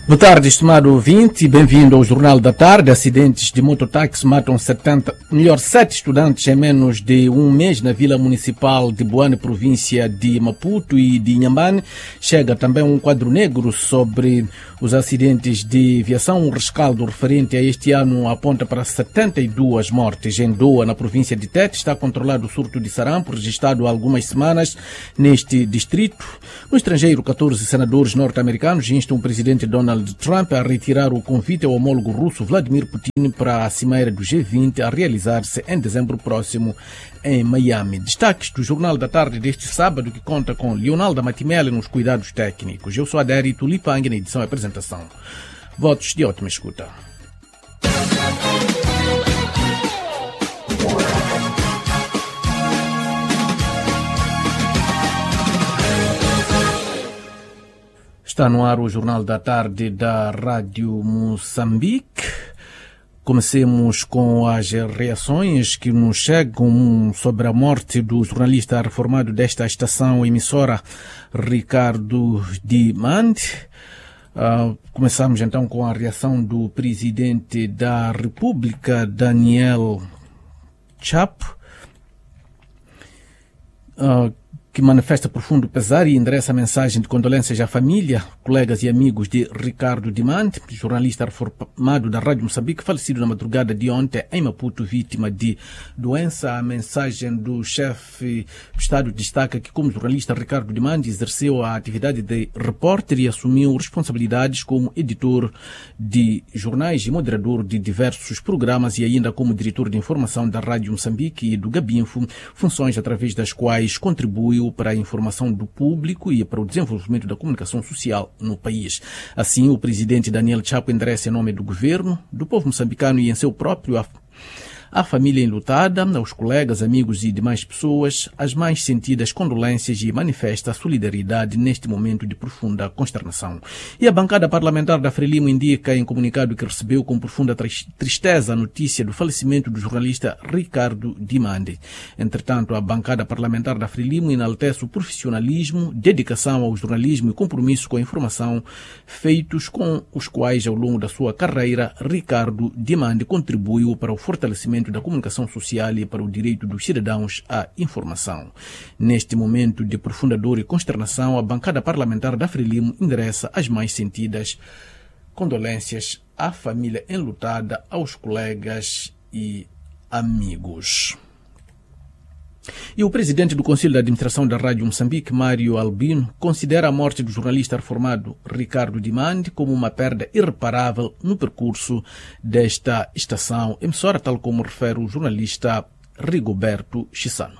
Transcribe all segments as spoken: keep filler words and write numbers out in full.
Boa tarde, estimado ouvinte, bem-vindo ao Jornal da Tarde. Acidentes de mototáxi matam setenta, melhor, sete estudantes em menos de um mês na Vila Municipal de Boane, província de Maputo e de Inhambane. Chega também um quadro negro sobre os acidentes de viação. Um rescaldo referente a este ano aponta para setenta e duas mortes. Em Doa, na província de Tete, está controlado o surto de sarampo, registrado há algumas semanas neste distrito. No estrangeiro, catorze senadores norte-americanos instam o presidente Donald Trump a retirar o convite ao homólogo russo Vladimir Putin para a cimeira do G vinte a realizar-se em dezembro próximo em Miami. Destaques do Jornal da Tarde deste sábado, que conta com Leonaldo Matimela nos cuidados técnicos. Eu sou Adério Tulipang na edição e apresentação. Votos de ótima escuta. Está no ar o Jornal da Tarde da Rádio Moçambique. Comecemos com as reações que nos chegam sobre a morte do jornalista reformado desta estação emissora, Ricardo Dimande. Uh, começamos então com a reação do presidente da República, Daniel Chapo, uh, que manifesta profundo pesar e endereça a mensagem de condolências à família, colegas e amigos de Ricardo Dimande, jornalista reformado da Rádio Moçambique, falecido na madrugada de ontem em Maputo, vítima de doença. A mensagem do chefe de Estado destaca que, como jornalista, Ricardo Dimande exerceu a atividade de repórter e assumiu responsabilidades como editor de jornais e moderador de diversos programas e ainda como diretor de informação da Rádio Moçambique e do Gabinfo, funções através das quais contribuiu para a informação do público e para o desenvolvimento da comunicação social no país. Assim, o presidente Daniel Chapo endereça em nome do governo, do povo moçambicano e em seu próprio à família enlutada, aos colegas, amigos e demais pessoas, as mais sentidas condolências e manifesta a solidariedade neste momento de profunda consternação. E a bancada parlamentar da Frelimo indica em comunicado que recebeu com profunda tristeza a notícia do falecimento do jornalista Ricardo Dimande. Entretanto, a bancada parlamentar da Frelimo enaltece o profissionalismo, dedicação ao jornalismo e compromisso com a informação feitos com os quais, ao longo da sua carreira, Ricardo Dimande contribuiu para o fortalecimento da comunicação social e para o direito dos cidadãos à informação. Neste momento de profunda dor e consternação, a bancada parlamentar da Frelimo endereça as mais sentidas condolências à família enlutada, aos colegas e amigos. E o presidente do Conselho de Administração da Rádio Moçambique, Mário Albino, considera a morte do jornalista reformado Ricardo Dimande como uma perda irreparável no percurso desta estação emissora, tal como refere o jornalista Rigoberto Chissano.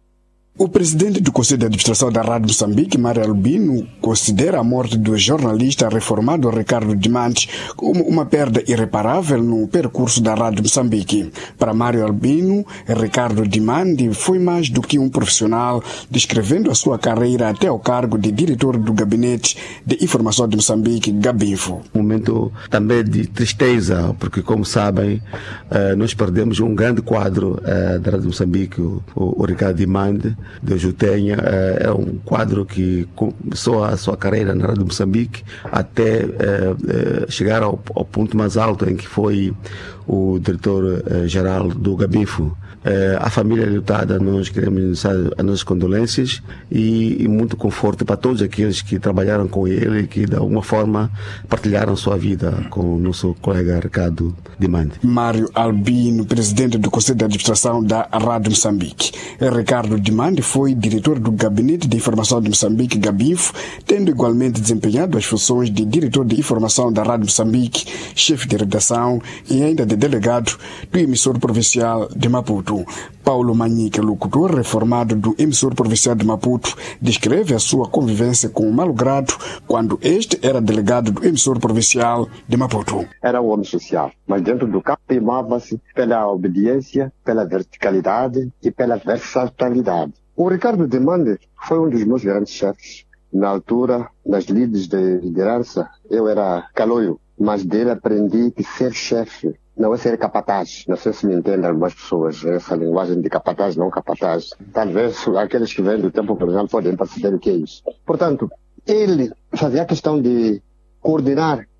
O presidente do Conselho de Administração da Rádio Moçambique, Mário Albino, considera a morte do jornalista reformado Ricardo Dimande como uma perda irreparável no percurso da Rádio Moçambique. Para Mário Albino, Ricardo Dimande foi mais do que um profissional, descrevendo a sua carreira até ao cargo de diretor do Gabinete de Informação de Moçambique, Gabinfo. Um momento também de tristeza, porque, como sabem, nós perdemos um grande quadro da Rádio Moçambique, o Ricardo Dimande. Deus o tenha, é um quadro que começou a sua carreira na Rádio Moçambique até chegar ao, ao ponto mais alto em que foi o diretor-geral do Gabinfo. A família lutada, nós queremos iniciar as nossas condolências e, e muito conforto para todos aqueles que trabalharam com ele e que de alguma forma partilharam sua vida com o nosso colega Ricardo Dimande. Mário Albino, presidente do Conselho de Administração da Rádio Moçambique. Ricardo Dimande foi diretor do Gabinete de Informação de Moçambique, Gabinfo, tendo igualmente desempenhado as funções de diretor de informação da Rádio Moçambique, chefe de redação e ainda de delegado do emissor provincial de Maputo. Paulo Manique, locutor reformado do emissor provincial de Maputo, descreve a sua convivência com o malogrado quando este era delegado do emissor provincial de Maputo. Era um homem social, mas dentro do campo primava-se pela obediência, pela verticalidade e pela versatilidade. O Ricardo Dimande foi um dos meus grandes chefes. Na altura, nas lides de liderança, eu era caloio, mas dele aprendi que ser chefe não é ser capataz. Não sei se me entendem algumas pessoas essa linguagem de capataz, não capataz. Talvez aqueles que vêm do tempo, por exemplo, podem perceber o que é isso. Portanto, ele fazia a questão de coordenar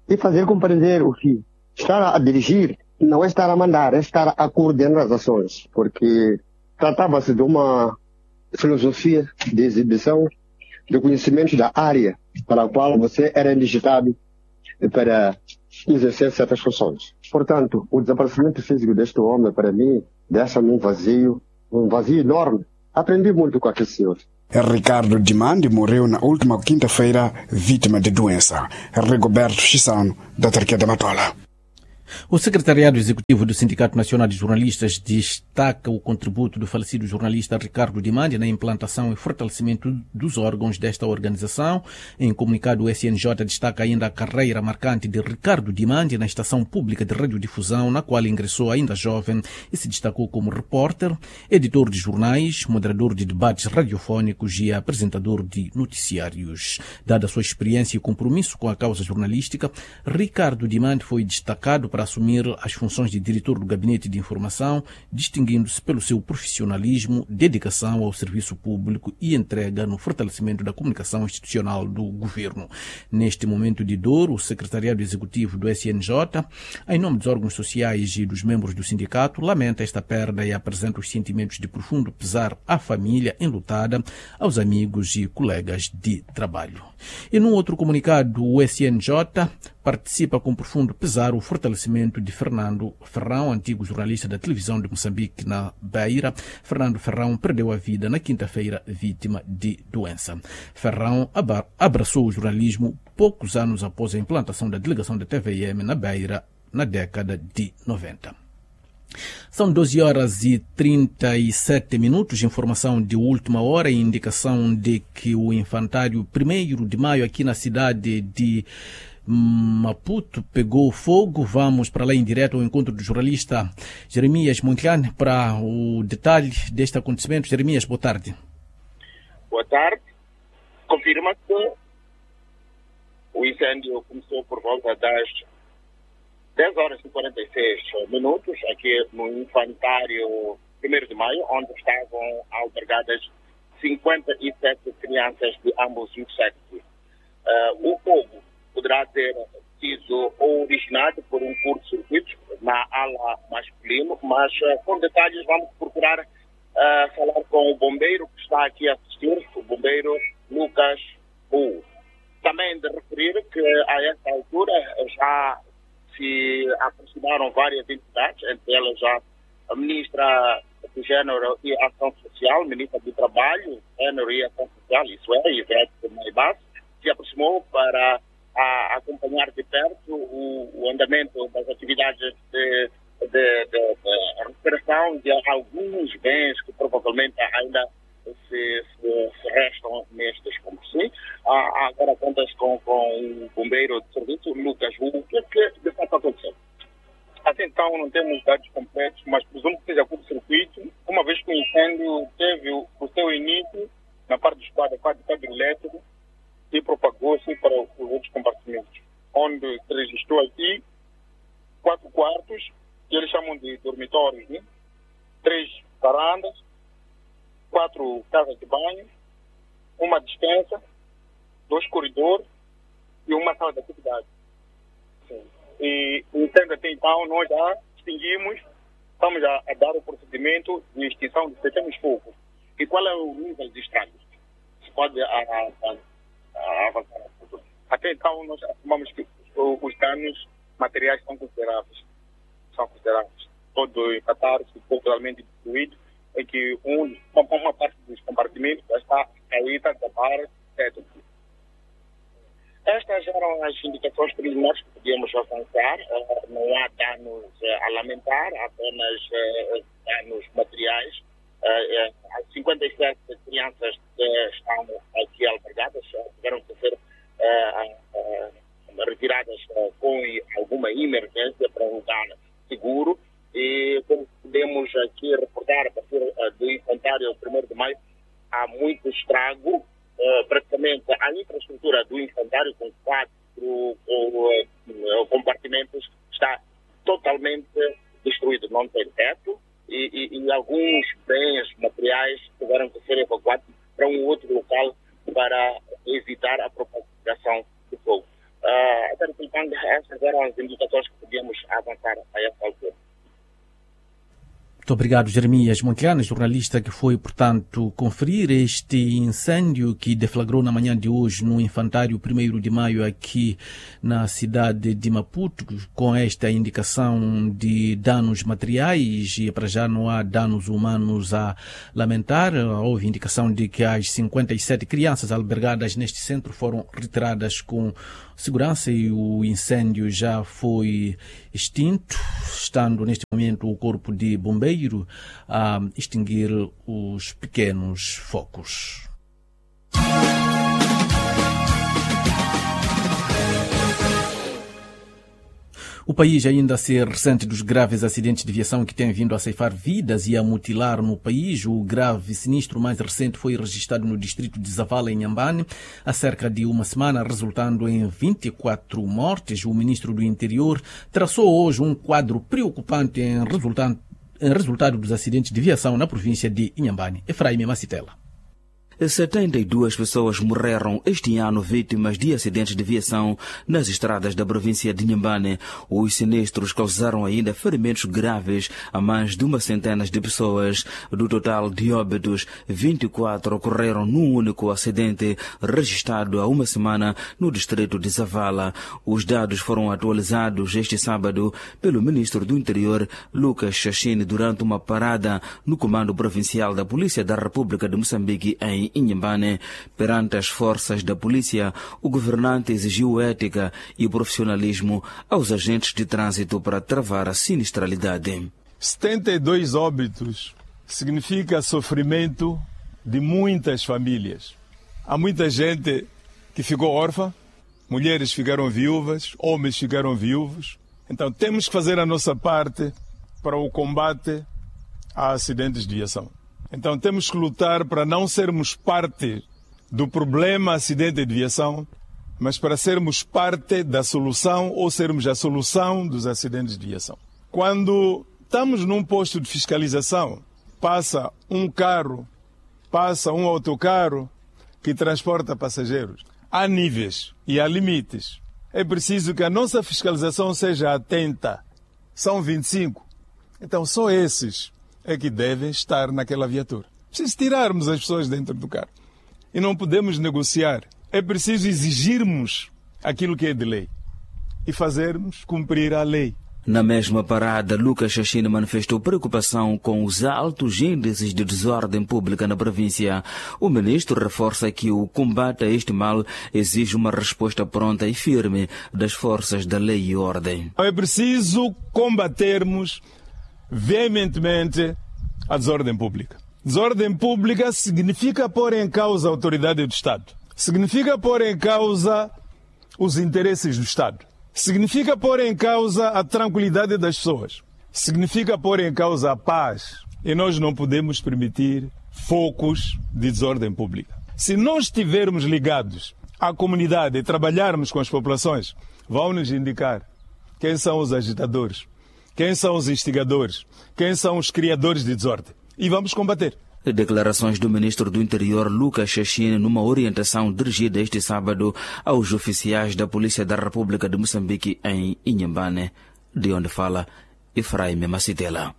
e fazer compreender o que estar a dirigir não é estar a mandar, é estar a coordenar as ações, porque tratava-se de uma filosofia de exibição de conhecimentos da área para a qual você era eligitado para exercer certas funções. Portanto, o desaparecimento físico deste homem, para mim, deixa-me um vazio, um vazio enorme. Aprendi muito com aquele senhor. Ricardo Dimandi morreu na última quinta-feira, vítima de doença. Rigoberto Chissano, da Turquia da Matola. O secretariado executivo do Sindicato Nacional de Jornalistas destaca o contributo do falecido jornalista Ricardo Dimandi na implantação e fortalecimento dos órgãos desta organização. Em comunicado, o S N J destaca ainda a carreira marcante de Ricardo Dimandi na estação pública de radiodifusão, na qual ingressou ainda jovem e se destacou como repórter, editor de jornais, moderador de debates radiofónicos e apresentador de noticiários. Dada a sua experiência e compromisso com a causa jornalística, Ricardo Dimandi foi destacado para assumir as funções de diretor do Gabinete de Informação, distinguindo-se pelo seu profissionalismo, dedicação ao serviço público e entrega no fortalecimento da comunicação institucional do governo. Neste momento de dor, o secretariado executivo do S N J, em nome dos órgãos sociais e dos membros do sindicato, lamenta esta perda e apresenta os sentimentos de profundo pesar à família enlutada, aos amigos e colegas de trabalho. E num outro comunicado, o S N J participa com profundo pesar o fortalecimento de Fernando Ferrão, antigo jornalista da televisão de Moçambique na Beira. Fernando Ferrão perdeu a vida na quinta-feira, vítima de doença. Ferrão abraçou o jornalismo poucos anos após a implantação da delegação da T V M na Beira na década de noventa. São doze horas e trinta e sete minutos, informação de última hora e indicação de que o infantário primeiro de maio aqui na cidade de Maputo pegou fogo. Vamos para lá em direto ao encontro do jornalista Jeremias Montiane para o detalhe deste acontecimento. Jeremias, boa tarde. Boa tarde. Confirma-se o incêndio começou por volta das dez horas e quarenta e seis minutos, aqui no infantário primeiro de maio, onde estavam albergadas cinquenta e sete crianças de ambos os sexos. Uh, o fogo poderá ter sido originado por um curto-circuito na ala masculino, mas uh, com detalhes vamos procurar uh, falar com o bombeiro que está aqui a assistir, o bombeiro Lucas U. Também de referir que a esta altura já se aproximaram várias entidades, entre elas já a Ministra do Gênero e Ação Social, Ministra do Trabalho, Gênero e Ação Social, isso é, Ivete Maibas, se aproximou para a, acompanhar de perto o, o andamento das atividades de, de, de, de recuperação de alguns bens que provavelmente ainda se, se, se restam nestes escombros. Sim, ah, agora contas com, com o bombeiro de serviço, Lucas. O que é que de fato aconteceu? Até então não temos dados completos, mas presumo que seja curto-circuito, uma vez que o incêndio teve o, o seu início na parte do quadro, quadro, quadro elétrico e propagou-se para os outros compartimentos, onde se registrou aqui quatro quartos, que eles chamam de dormitórios, né? Três varandas, quatro casas de banho, uma despensa, dois corredores e uma sala de atividade. Sim. E o incêndio até então nós já extinguimos, estamos a, a dar o procedimento de extinção de pequenos focos. E qual é o nível de estragos? Se pode a, a, a avançar. Até então nós afirmamos que os danos materiais são consideráveis. São consideráveis. Todo o infantário ficou totalmente destruído, em que um, uma, uma parte dos compartimentos já está caída da barra teto. Estas eram as indicações preliminares que podíamos avançar. Uh, não há danos uh, a lamentar, apenas uh, danos materiais. Uh, uh, as cinquenta e sete crianças uh, estão aqui albergadas, uh, tiveram que ser uh, uh, retiradas uh, com alguma emergência para um lugar seguro. E como podemos aqui reportar a partir uh, do infantário primeiro de maio, há muito estrago. Uh, praticamente a infraestrutura do infantário com quatro uh, uh, compartimentos está totalmente destruído, não tem teto e, e, e alguns bens materiais tiveram que ser evacuados para um outro local para evitar a propagação do fogo. Uh, até então fundo, essas eram as indicações que podíamos avançar a essa altura. Muito obrigado, Jeremias Montiana, jornalista que foi, portanto, conferir este incêndio que deflagrou na manhã de hoje no Infantário primeiro de maio aqui na cidade de Maputo, com esta indicação de danos materiais e para já não há danos humanos a lamentar. Houve indicação de que as cinquenta e sete crianças albergadas neste centro foram retiradas com segurança e o incêndio já foi extinto, estando neste momento o corpo de bombeiro a extinguir os pequenos focos. O país ainda a ser recente dos graves acidentes de viação que têm vindo a ceifar vidas e a mutilar no país. O grave sinistro mais recente foi registrado no distrito de Zavala, em Inhambane, há cerca de uma semana, resultando em vinte e quatro mortes. O ministro do Interior traçou hoje um quadro preocupante em resultado, em resultado dos acidentes de viação na província de Inhambane. Efraim Macitela. setenta e duas pessoas morreram este ano vítimas de acidentes de viação nas estradas da província de Inhambane. Os sinistros causaram ainda ferimentos graves a mais de uma centena de pessoas. Do total de óbitos, vinte e quatro ocorreram num único acidente registrado há uma semana no distrito de Zavala. Os dados foram atualizados este sábado pelo ministro do Interior, Lucas Chachine, durante uma parada no Comando Provincial da Polícia da República de Moçambique, em Inhambane. Perante as forças da polícia, o governante exigiu ética e profissionalismo aos agentes de trânsito para travar a sinistralidade. setenta e dois óbitos significa sofrimento de muitas famílias. Há muita gente que ficou órfã, mulheres ficaram viúvas, homens ficaram viúvos. Então temos que fazer a nossa parte para o combate a acidentes de viação. Então temos que lutar para não sermos parte do problema acidente de viação, mas para sermos parte da solução ou sermos a solução dos acidentes de viação. Quando estamos num posto de fiscalização, passa um carro, passa um autocarro que transporta passageiros. Há níveis e há limites. É preciso que a nossa fiscalização seja atenta. São vinte e cinco. Então só esses é que devem estar naquela viatura. Preciso tirarmos as pessoas dentro do carro. E não podemos negociar. É preciso exigirmos aquilo que é de lei e fazermos cumprir a lei. Na mesma parada, Lucas Chachine manifestou preocupação com os altos índices de desordem pública na província. O ministro reforça que o combate a este mal exige uma resposta pronta e firme das forças da lei e ordem. É preciso combatermos veementemente a desordem pública. Desordem pública significa pôr em causa a autoridade do Estado. Significa pôr em causa os interesses do Estado. Significa pôr em causa a tranquilidade das pessoas. Significa pôr em causa a paz. E nós não podemos permitir focos de desordem pública. Se nós estivermos ligados à comunidade e trabalharmos com as populações, vão nos indicar quem são os agitadores, quem são os instigadores, quem são os criadores de desordem. E vamos combater. Declarações do ministro do Interior, Lucas Chachine, numa orientação dirigida este sábado aos oficiais da Polícia da República de Moçambique em Inhambane, de onde fala Efraim Macitela.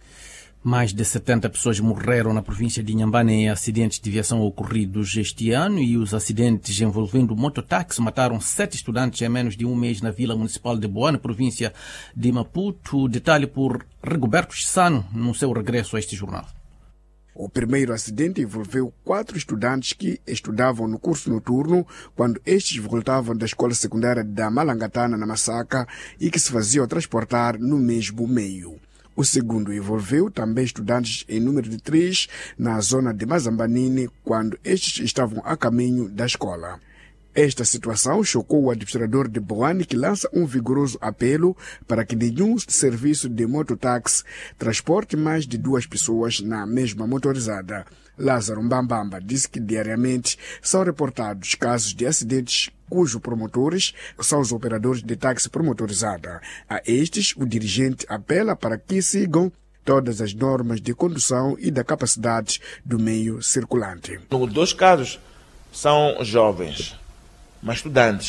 Mais de setenta pessoas morreram na província de Inhambane em acidentes de viação ocorridos este ano, e os acidentes envolvendo mototáxi mataram sete estudantes em menos de um mês na Vila Municipal de Boa, na província de Maputo. Detalhe por Rigoberto Chissano no seu regresso a este jornal. O primeiro acidente envolveu quatro estudantes que estudavam no curso noturno quando estes voltavam da escola secundária da Malangatana, na Massaka, e que se faziam transportar no mesmo meio. O segundo envolveu também estudantes em número de três na zona de Mazambanini, quando estes estavam a caminho da escola. Esta situação chocou o administrador de Boane, que lança um vigoroso apelo para que nenhum serviço de mototáxi transporte mais de duas pessoas na mesma motorizada. Lázaro Mbambamba disse que diariamente são reportados casos de acidentes cujos promotores são os operadores de táxi promotorizada. A estes, o dirigente apela para que sigam todas as normas de condução e da capacidade do meio circulante. Nos dois casos, são jovens, mas estudantes.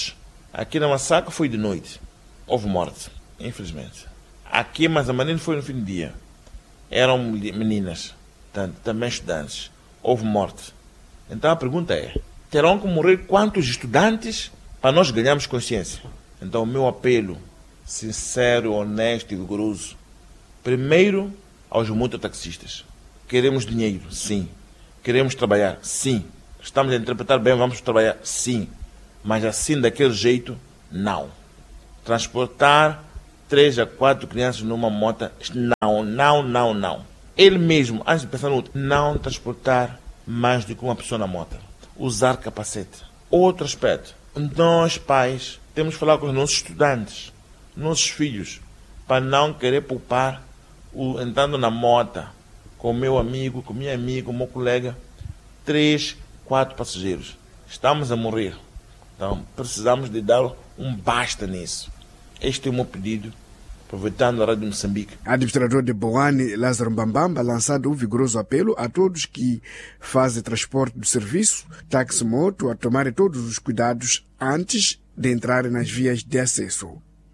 Aqui na Massacre foi de noite. Houve morte, infelizmente. Aqui em Mazamanene foi no fim do dia. Eram meninas, também estudantes. Houve morte. Então a pergunta é, terão que morrer quantos estudantes para nós ganharmos consciência? Então o meu apelo, sincero, honesto e rigoroso, primeiro aos mototaxistas. Queremos dinheiro? Sim. Queremos trabalhar? Sim. Estamos a interpretar bem, vamos trabalhar? Sim. Mas assim, daquele jeito, não. Transportar três a quatro crianças numa moto, não, não, não, não. Ele mesmo, antes de pensar no outro, não transportar mais do que uma pessoa na moto. Usar capacete. Outro aspecto, nós pais temos que falar com os nossos estudantes, nossos filhos, para não querer poupar o, entrando na moto com o meu amigo, com minha amiga, com o meu colega, três, quatro passageiros. Estamos a morrer. Então, precisamos de dar um basta nisso. Este é o meu pedido, aproveitando a Rádio Moçambique. Administrador de Boane, Lázaro Mbambamba, lançado um vigoroso apelo a todos que fazem transporte do serviço, táxi-moto, a tomarem todos os cuidados antes de entrarem nas vias de acesso.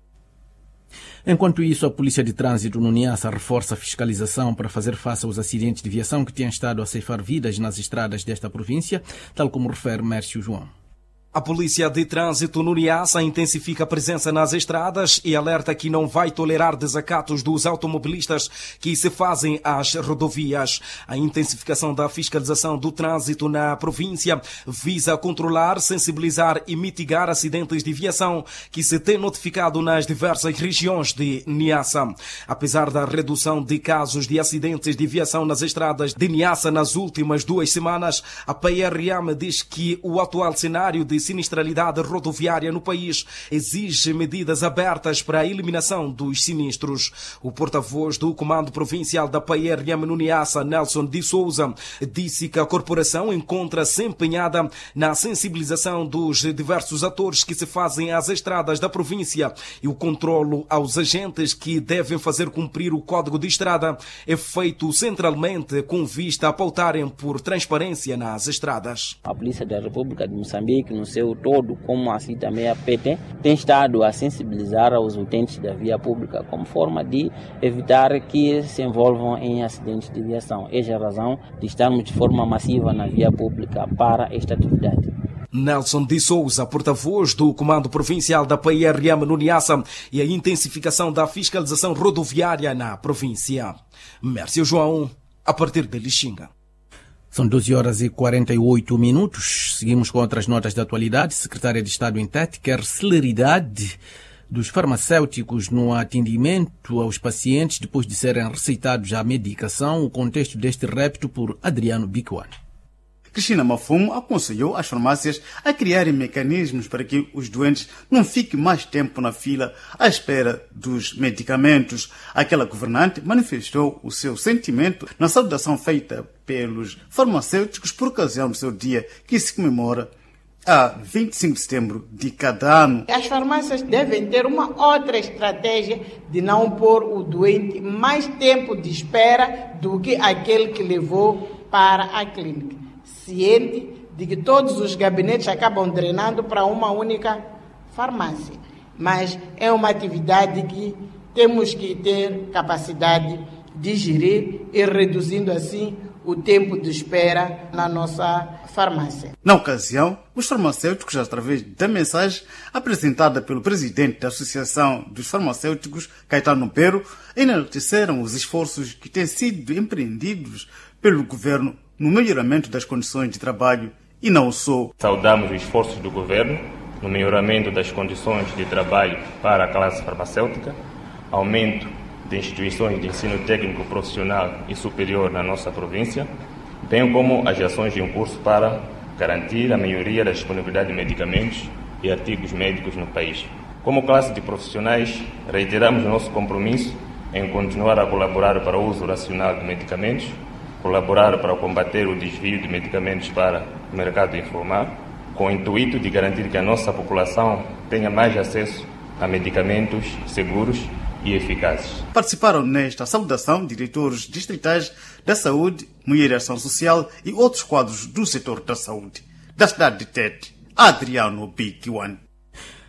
Enquanto isso, a Polícia de Trânsito no Niassa reforça a fiscalização para fazer face aos acidentes de viação que têm estado a ceifar vidas nas estradas desta província, tal como refere Mércio João. A Polícia de Trânsito no Niassa intensifica a presença nas estradas e alerta que não vai tolerar desacatos dos automobilistas que se fazem às rodovias. A intensificação da fiscalização do trânsito na província visa controlar, sensibilizar e mitigar acidentes de viação que se têm notificado nas diversas regiões de Niassa. Apesar da redução de casos de acidentes de viação nas estradas de Niassa nas últimas duas semanas, a P R M diz que o atual cenário de sinistralidade rodoviária no país exige medidas abertas para a eliminação dos sinistros. O porta-voz do Comando Provincial da P R M no Niassa, Nelson de Souza, disse que a corporação encontra-se empenhada na sensibilização dos diversos atores que se fazem às estradas da província e o controlo aos agentes que devem fazer cumprir o Código de Estrada é feito centralmente com vista a pautarem por transparência nas estradas. A Polícia da República de Moçambique, no seu todo, como assim também a P T, tem estado a sensibilizar os utentes da via pública como forma de evitar que se envolvam em acidentes de viação. Essa é a razão de estarmos de forma massiva na via pública para esta atividade. Nelson de Souza, porta-voz do Comando Provincial da P R M no Niassa, e a intensificação da fiscalização rodoviária na província. Mércio João, a partir de Lixinga. São doze horas e quarenta e oito minutos. Seguimos com outras notas de atualidade. Secretária de Estado em Tete quer celeridade dos farmacêuticos no atendimento aos pacientes depois de serem receitados a medicação. O contexto deste repto por Adriano Bicuan. Cristina Mafumo aconselhou as farmácias a criarem mecanismos para que os doentes não fiquem mais tempo na fila à espera dos medicamentos. Aquela governante manifestou o seu sentimento na saudação feita pelos farmacêuticos por ocasião do seu dia, que se comemora a vinte e cinco de setembro de cada ano. As farmácias devem ter uma outra estratégia de não pôr o doente mais tempo de espera do que aquele que levou para a clínica, ciente de que todos os gabinetes acabam drenando para uma única farmácia. Mas é uma atividade que temos que ter capacidade de gerir e reduzindo assim o tempo de espera na nossa farmácia. Na ocasião, os farmacêuticos, através da mensagem apresentada pelo presidente da Associação dos Farmacêuticos, Caetano Pero, enalteceram os esforços que têm sido empreendidos pelo governo no melhoramento das condições de trabalho e não só. Saudamos os esforços do governo no melhoramento das condições de trabalho para a classe farmacêutica, aumento de instituições de ensino técnico profissional e superior na nossa província, bem como as ações em curso para garantir a melhoria da disponibilidade de medicamentos e artigos médicos no país. Como classe de profissionais, reiteramos o nosso compromisso em continuar a colaborar para o uso racional de medicamentos, colaborar para combater o desvio de medicamentos para o mercado informal, com o intuito de garantir que a nossa população tenha mais acesso a medicamentos seguros e eficazes. Participaram nesta saudação diretores distritais da saúde, mulher e ação social e outros quadros do setor da saúde. Da cidade de Tete, Adriano Biquiwan.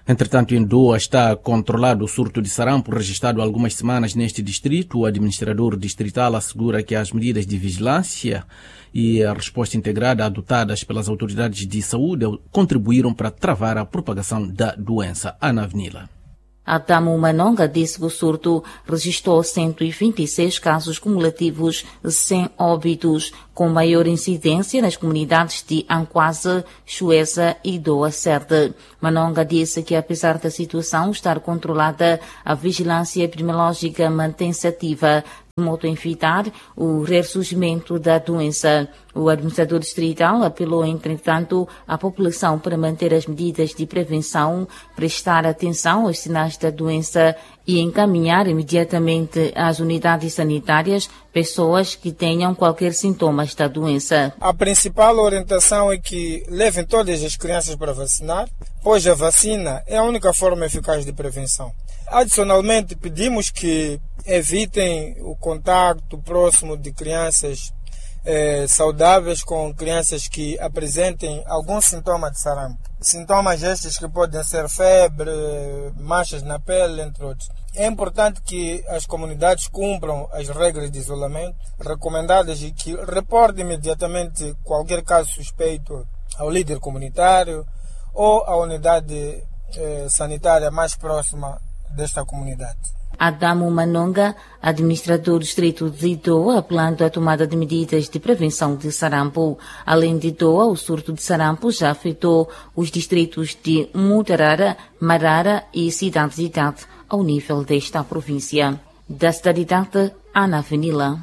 Entretanto, em Doa está controlado o surto de sarampo registrado há algumas semanas neste distrito. O administrador distrital assegura que as medidas de vigilância e a resposta integrada adotadas pelas autoridades de saúde contribuíram para travar a propagação da doença. Ana Avenila. Adamo Manonga disse que o surto registrou cento e vinte e seis casos cumulativos sem óbitos, com maior incidência nas comunidades de Anquasa, Chuesa e Doa Serde. Manonga disse que, apesar da situação estar controlada, a vigilância epidemiológica mantém-se ativa, de modo a evitar o ressurgimento da doença. O administrador distrital apelou, entretanto, à população para manter as medidas de prevenção, prestar atenção aos sinais da doença e encaminhar imediatamente às unidades sanitárias pessoas que tenham qualquer sintomas da doença. A principal orientação é que levem todas as crianças para vacinar, pois a vacina é a única forma eficaz de prevenção. Adicionalmente, pedimos que evitem o contacto próximo de crianças eh, saudáveis com crianças que apresentem algum sintoma de sarampo. Sintomas estes que podem ser febre, manchas na pele, entre outros. É importante que as comunidades cumpram as regras de isolamento recomendadas e que reportem imediatamente qualquer caso suspeito ao líder comunitário ou à unidade eh, sanitária mais próxima desta comunidade. Adamo Manonga, administrador do distrito de Doa, apelando à tomada de medidas de prevenção de sarampo. Além de Doa, o surto de sarampo já afetou os distritos de Mutarara, Marara e Cidade de Idade, ao nível desta província. Da Cidade de Idade, Ana Avenila.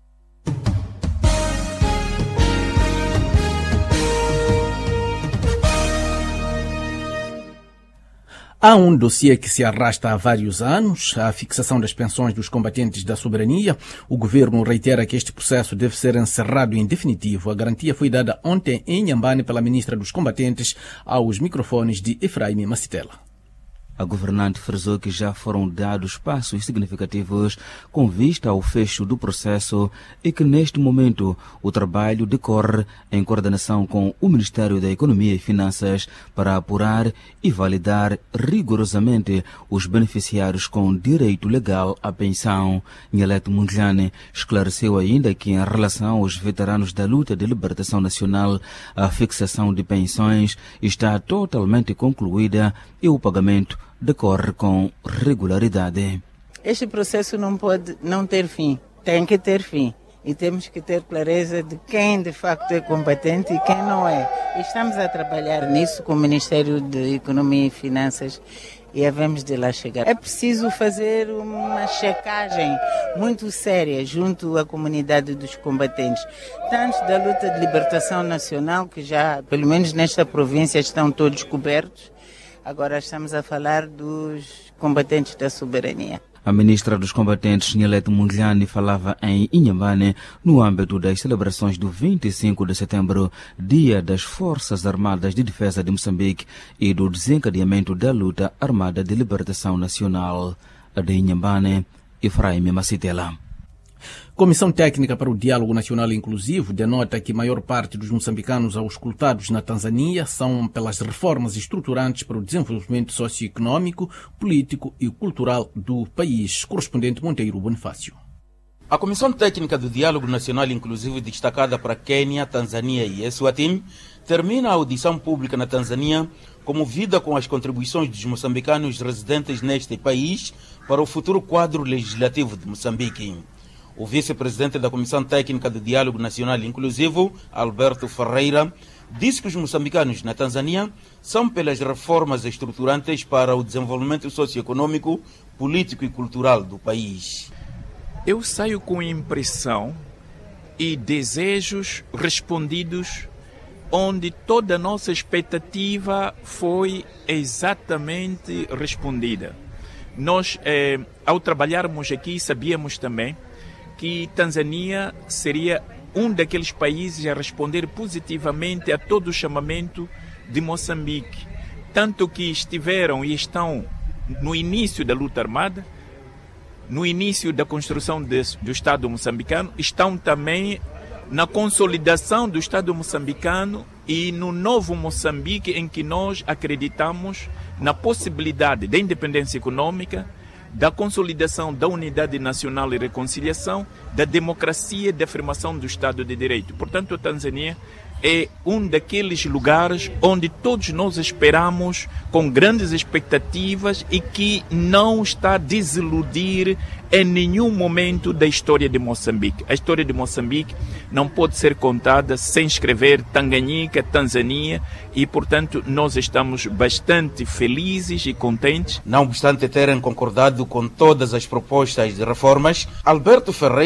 Há um dossiê que se arrasta há vários anos, a fixação das pensões dos combatentes da soberania. O governo reitera que este processo deve ser encerrado em definitivo. A garantia foi dada ontem em Inhambane pela ministra dos combatentes aos microfones de Efraim Macitela. A governante frisou que já foram dados passos significativos com vista ao fecho do processo e que, neste momento, o trabalho decorre em coordenação com o Ministério da Economia e Finanças para apurar e validar rigorosamente os beneficiários com direito legal à pensão. Nheleto Mundlane esclareceu ainda que, em relação aos veteranos da luta de libertação nacional, a fixação de pensões está totalmente concluída e o pagamento decorre com regularidade. Este processo não pode não ter fim, tem que ter fim. E temos que ter clareza de quem de facto é combatente e quem não é. Estamos a trabalhar nisso com o Ministério da Economia e Finanças e havemos de lá chegar. É preciso fazer uma checagem muito séria junto à comunidade dos combatentes, tanto da luta de libertação nacional, que já, pelo menos nesta província, estão todos cobertos. Agora estamos a falar dos combatentes da soberania. A ministra dos combatentes, Nheleto Mundlane, falava em Inhambane no âmbito das celebrações do vinte e cinco de setembro, Dia das Forças Armadas de Defesa de Moçambique e do desencadeamento da luta armada de libertação nacional. De Inhambane, Efraim Macitela. Comissão Técnica para o Diálogo Nacional Inclusivo denota que a maior parte dos moçambicanos auscultados na Tanzânia são pelas reformas estruturantes para o desenvolvimento socioeconômico, político e cultural do país. Correspondente Monteiro Bonifácio. A Comissão Técnica do Diálogo Nacional Inclusivo, destacada para Quênia, Tanzânia e Eswatini, termina a audição pública na Tanzânia comovida com as contribuições dos moçambicanos residentes neste país para o futuro quadro legislativo de Moçambique. O vice-presidente da Comissão Técnica do Diálogo Nacional Inclusivo, Alberto Ferreira, disse que os moçambicanos na Tanzânia são pelas reformas estruturantes para o desenvolvimento socioeconômico, político e cultural do país. Eu saio com impressão e desejos respondidos, onde toda a nossa expectativa foi exatamente respondida. Nós, eh, ao trabalharmos aqui, sabíamos também que Tanzânia seria um daqueles países a responder positivamente a todo o chamamento de Moçambique. Tanto que estiveram e estão no início da luta armada, no início da construção de, do Estado moçambicano, estão também na consolidação do Estado moçambicano e no novo Moçambique, em que nós acreditamos na possibilidade da independência econômica, da consolidação da unidade nacional e reconciliação, da democracia e da afirmação do Estado de Direito. Portanto, a Tanzânia é um daqueles lugares onde todos nós esperamos com grandes expectativas e que não está a desiludir em nenhum momento da história de Moçambique. A história de Moçambique não pode ser contada sem escrever Tanganyika, Tanzânia, e, portanto, nós estamos bastante felizes e contentes. Não obstante terem concordado com todas as propostas de reformas, Alberto Ferreira